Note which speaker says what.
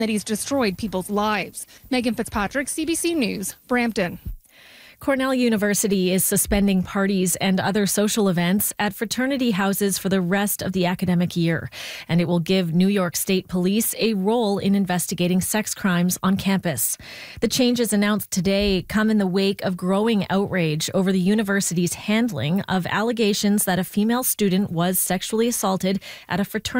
Speaker 1: that he's destroyed people's lives. Megan Fitzpatrick, CBC News, Brampton.
Speaker 2: Cornell University is suspending parties and other social events at fraternity houses for the rest of the academic year, and it will give New York State Police a role in investigating sex crimes on campus. The changes announced today come in the wake of growing outrage over the university's handling of allegations that a female student was sexually assaulted at a fraternity